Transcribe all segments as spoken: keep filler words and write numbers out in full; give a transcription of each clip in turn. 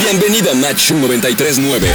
Bienvenida a Match noventa y tres nueve.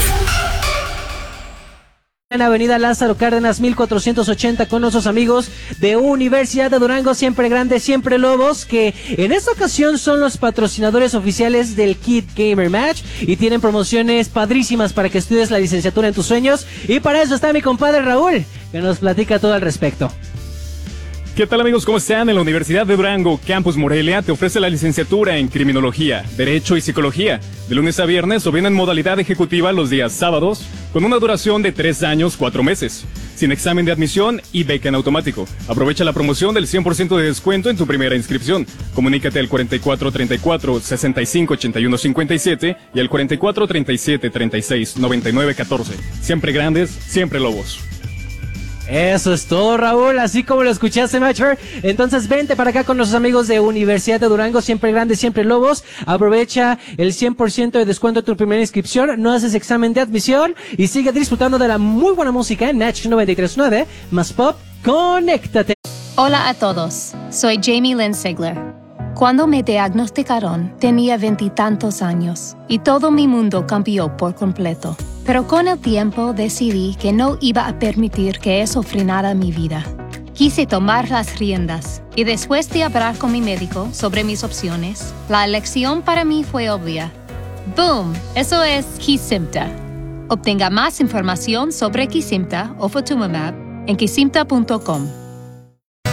En Avenida Lázaro Cárdenas mil cuatrocientos ochenta con nuestros amigos de Universidad de Durango, siempre grandes, siempre lobos, que en esta ocasión son los patrocinadores oficiales del Kid Gamer Match y tienen promociones padrísimas para que estudies la licenciatura en tus sueños, y para eso está mi compadre Raúl, que nos platica todo al respecto. ¿Qué tal, amigos? ¿Cómo están? En la Universidad de Durango, Campus Morelia, te ofrece la licenciatura en Criminología, Derecho y Psicología, de lunes a viernes o bien en modalidad ejecutiva los días sábados, con una duración de tres años, cuatro meses, sin examen de admisión y beca en automático. Aprovecha la promoción del cien por ciento de descuento en tu primera inscripción. Comunícate al cuarenta y cuatro treinta y cuatro, sesenta y cinco ochenta y uno cincuenta y siete y al cuarenta y cuatro treinta y siete treinta y seis noventa y nueve catorce. Siempre grandes, siempre lobos. Eso es todo, Raúl, así como lo escuchaste, Matcher. Entonces vente para acá con nuestros amigos de Universidad de Durango, siempre grandes, siempre lobos. Aprovecha el cien por ciento de descuento en tu primera inscripción, no haces examen de admisión y sigue disfrutando de la muy buena música en Match noventa y tres nueve, más pop, conéctate. Hola a todos, soy Jamie Lynn Sigler. Cuando me diagnosticaron, tenía veintitantos años y todo mi mundo cambió por completo. Pero con el tiempo decidí que no iba a permitir que eso frenara mi vida. Quise tomar las riendas y después de hablar con mi médico sobre mis opciones, la elección para mí fue obvia. ¡Boom! Eso es Kesimpta. Obtenga más información sobre Kesimpta o Ofatumumab en kesimpta punto com.